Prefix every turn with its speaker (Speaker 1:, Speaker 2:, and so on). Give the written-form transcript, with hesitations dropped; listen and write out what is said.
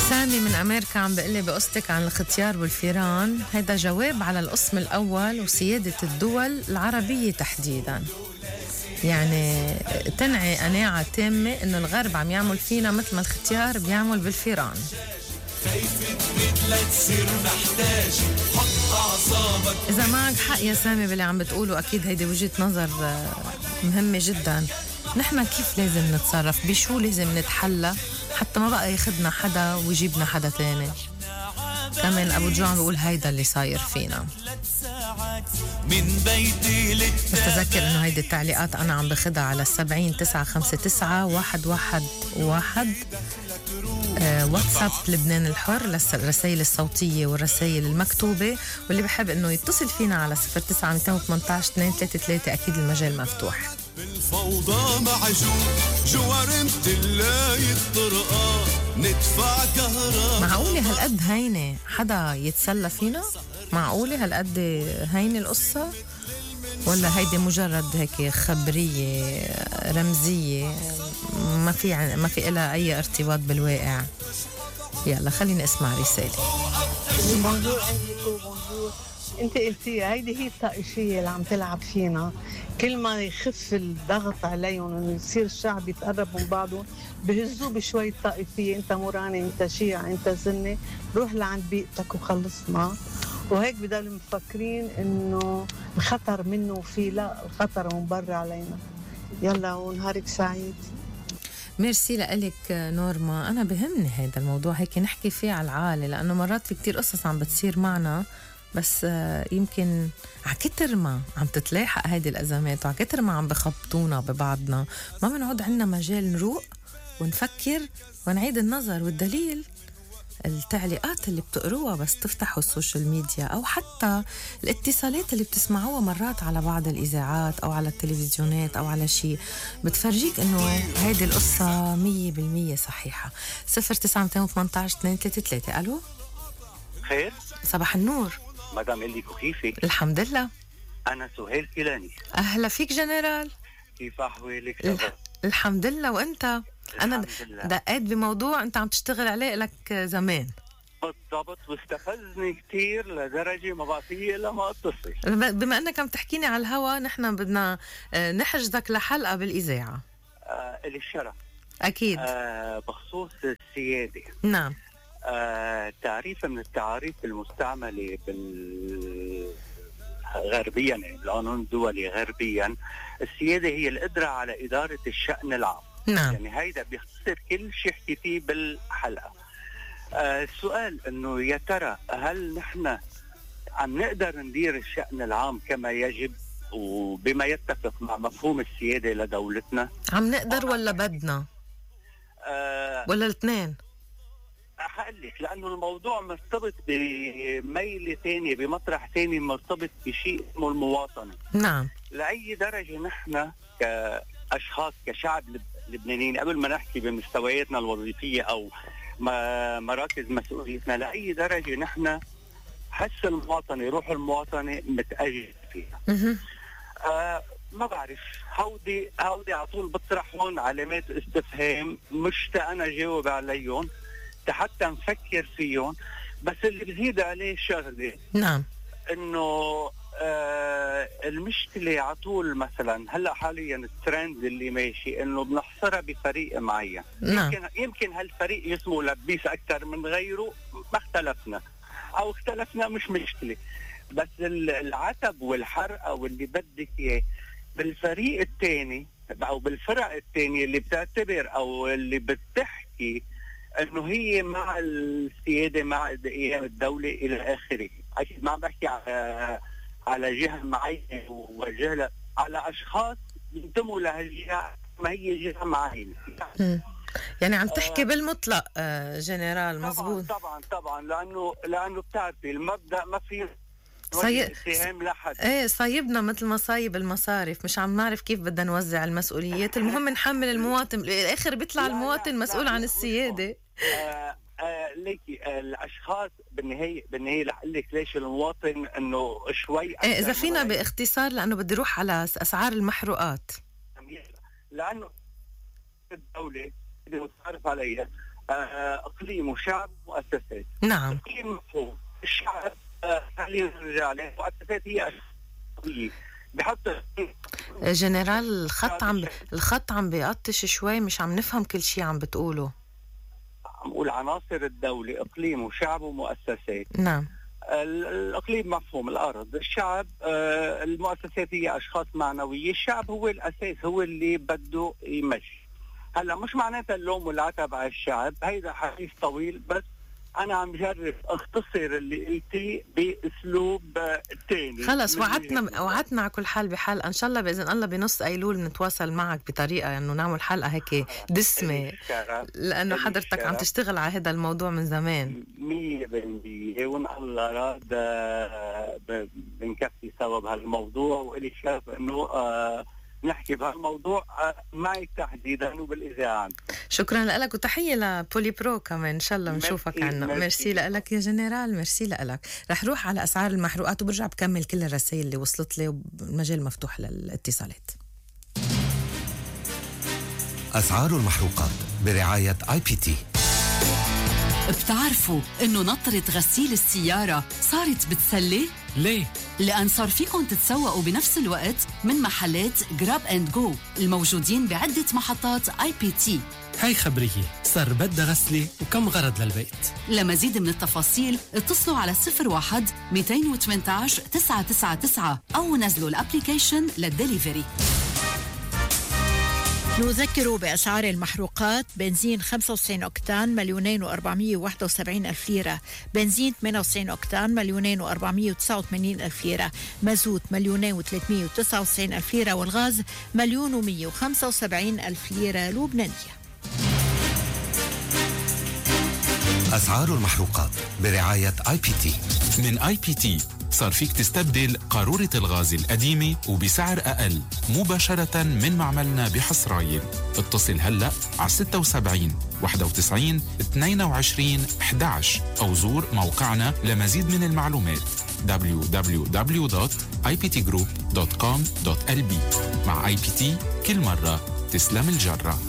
Speaker 1: سامي من أمريكا عم بقلي بقصتك عن الختيار والفيران. هيدا جواب على القسم الأول وسيادة الدول العربية تحديداً. يعني تنعي قناعة تامة إنه الغرب عم يعمل فينا مثل ما الختيار بيعمل بالفيران. إذا معك حق يا سامي باللي عم بتقوله، أكيد هيدي وجهة نظر مهمة جداً. نحن كيف لازم نتصرف؟ بشو لازم نتحلى حتى ما بقى ياخدنا حدا ويجيبنا حدا تاني؟ كمان أبو جو عم بيقول هيدا اللي صاير فينا. بس تذكر إنه هيدي التعليقات أنا عم بخدها على 70-959-111 واتساب لبنان الحر للرسائل الصوتية والرسائل المكتوبة، واللي بحب إنه يتصل فينا على 09-218-233. أكيد المجال مفتوح.
Speaker 2: بالفوضى مع جوارمت اللاي الطرقان ندفع كهرباء.
Speaker 1: معقولة هالقد هينة حدا يتسلى فينا؟ معقولة هالقد هينة القصة؟ ولا هيدي مجرد هيك خبرية رمزية ما في إلها أي ارتباط بالواقع؟ يلا خليني اسمع رسالة.
Speaker 3: بونجور انجيكو، بونجور. انت قلتي هيدي هي الطائفية اللي عم تلعب فينا. كل ما يخف الضغط عليهم انه يصير الشعب يتقرب من بعضهم بهزوه بشوية طائفية. انت موراني، انت شيعة، انت سني، روح لعند بيئتك وخلصنا. وهيك بدل مفكرين انه الخطر منه وفي، لا، الخطر من برا علينا. يلا ونهارك سعيد.
Speaker 1: ميرسي لك نورما. أنا بهمني هيدا الموضوع هيك نحكي فيه على العالي، لأنه مرات في كتير قصص عم بتصير معنا، بس يمكن عكتر ما عم تتلاحق هيدي الأزمات وعكتر ما عم بخبطونا ببعضنا، ما بنعود عنا مجال نروق ونفكر ونعيد النظر. والدليل التعليقات اللي بتقروها بس تفتحوا السوشيال ميديا، أو حتى الاتصالات اللي بتسمعوها مرات على بعض الإذاعات أو على التلفزيونات أو على شيء، بتفرجيك إنه هيدي القصة 100% صحيحة. 09-218-233. ألو،
Speaker 4: خير،
Speaker 1: صباح النور
Speaker 4: مدام إلي، كيفك؟
Speaker 1: الحمد لله.
Speaker 4: أنا سهيل كيلاني.
Speaker 1: أهلا فيك جنرال.
Speaker 4: كيف أحوالك؟
Speaker 1: الحمد لله. وأنت؟ أنا دقيت بموضوع أنت عم تشتغل عليه لك زمان.
Speaker 4: بالضبط، واستفزني كتير لدرجة ما بقى فيه إلا ما أتصل.
Speaker 1: بما أنك عم تحكيني على الهوا، نحن بدنا نحجزك لحلقة بالإذاعة.
Speaker 4: إلي الشرف.
Speaker 1: أكيد.
Speaker 4: بخصوص السيادة.
Speaker 1: نعم.
Speaker 4: تعريف من التعاريف المستعملة غربيا، يعني بالقانون الدولي غربيا، السيادة هي القدرة على إدارة الشأن العام.
Speaker 1: نعم.
Speaker 4: يعني هيدا بيختصر كل شيء حكيتيه بالحلقة. السؤال انه يا ترى هل نحن عم نقدر ندير الشأن العام كما يجب وبما يتفق مع مفهوم السيادة لدولتنا؟
Speaker 1: عم نقدر ولا بدنا؟ ولا الاثنين؟
Speaker 4: حقلك، لأنه الموضوع مرتبط بميلة ثانية، بمطرح ثاني، مرتبط بشيء اسمه المواطنة.
Speaker 1: نعم.
Speaker 4: لأي درجة نحن كأشخاص كشعب لبنانيين، قبل ما نحكي بمستوياتنا الوظيفية أو مراكز مسؤوليتنا، لأي درجة نحن حس المواطنة، روح المواطنة متأجل فيها. ما بعرف، هودي على طول بطرح هون علامات استفهام، مش أنا جاوب عليهم حتى نفكر فيهم. بس اللي بزيد عليه شغلة،
Speaker 1: نعم،
Speaker 4: انه المشكلة على طول مثلا هلا حاليا الترند اللي ماشي انه بنحصرها بفريق معين.
Speaker 1: نعم.
Speaker 4: يمكن هالفريق اسمه لبيس اكثر من غيره، ما اختلفنا او اختلفنا مش مشكلة، بس العتب والحرقة واللي بدك اياه بالفريق الثاني او بالفرق الثانية اللي بتعتبر او اللي بتحكي انه هي مع السيادة، مع قيام الدولة الى اخره. اكيد ما عم بحكي على جهة معينة وجهة، على اشخاص ينتموا لهالجهة، ما هي جهة معينة.
Speaker 1: يعني عم تحكي بالمطلق جنرال، مزبوط.
Speaker 4: طبعا لانه بتعرفي المبدأ ما في اتهام لحد.
Speaker 1: ايه، صايبنا مثل ما صايب المصارف، مش عم نعرف كيف بدنا نوزع المسؤوليات. المهم نحمل المواطن، بالاخر بيطلع المواطن مسؤول عن السيادة.
Speaker 4: ليكي الاشخاص بالنهايه رح اقول لك ليش المواطن انه شوي
Speaker 1: اذا فينا باختصار، لانه بدي اروح على اسعار المحروقات.
Speaker 4: لانه الدوله اللي متعرف عليها اقليم وشعب ومؤسسات.
Speaker 1: نعم.
Speaker 4: اقليم مفهوم، الشعب خلينا نرجع عليه، المؤسسات هي قوية. بحط
Speaker 1: جنرال الخط عم بيقطش شوي، مش عم نفهم كل شيء عم بتقوله.
Speaker 4: عم اقول عناصر الدولة اقليم وشعب ومؤسسات.
Speaker 1: نعم.
Speaker 4: الاقليم مفهوم الارض، الشعب المؤسسات هي اشخاص معنوية، الشعب هو الاساس، هو اللي بده يمشي. هلا مش معناتها اللوم والعتب على الشعب، هيدا حديث طويل، بس انا عم جرب اختصر اللي قلتيه باسلوب تاني.
Speaker 1: خلص وعدنا على كل حال بحلقه ان شاء الله باذن الله بنص ايلول نتواصل معك بطريقه انه نعمل حلقه هيك دسمه، لانه حضرتك عم تشتغل على هذا الموضوع من زمان
Speaker 4: 100%، وان الله راد بنكفي سوا بهالموضوع، والي شرف انه نحكي بهالموضوع معي تحديدا وبالاذاعه.
Speaker 1: شكرا لك وتحيه لبولي برو كمان، ان شاء الله بنشوفك عنا. ميرسي لك يا جنرال، ميرسي لك. رح روح على اسعار المحروقات وبرجع بكمل كل الرسائل اللي وصلت لي، والمجال مفتوح للاتصالات.
Speaker 5: اسعار المحروقات برعايه IPT.
Speaker 6: بتعرفوا انه نطرة غسيل السيارة صارت بتسلي؟
Speaker 7: ليه؟
Speaker 6: لأن صار فيكم تتسوقوا بنفس الوقت من محلات جراب اند جو الموجودين بعدة محطات IPT.
Speaker 7: هاي خبرية، صار بدها غسلة وكم غرض للبيت.
Speaker 6: لمزيد من التفاصيل اتصلوا على 01-218-999 أو نزلوا الابليكيشن للدليفري.
Speaker 8: نذكر بأسعار المحروقات: بنزين 95 أوكتان 2,471,000 ليرة، بنزين 98 أوكتان 2,489,000 ليرة، مازوت 2,399,000 ليرة، والغاز 1,175,000 ليرة لبنانية.
Speaker 5: أسعار المحروقات برعاية IPT.
Speaker 9: من IPT صار فيك تستبدل قارورة الغاز القديمة وبسعر أقل مباشرة من معملنا بحصرايل. اتصل هلأ على 76 91 22 11 أو زور موقعنا لمزيد من المعلومات www.iptgroup.com.lb. مع IPT كل مرة تسلم الجرة.